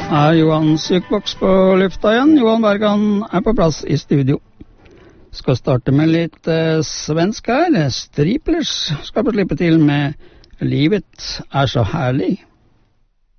er Johan Sykboks på lufta igjen. Johan Bergan er på plass i studio. Skal starte med litt svensk her. Striplers skal få slippe til med Livet er så herlig.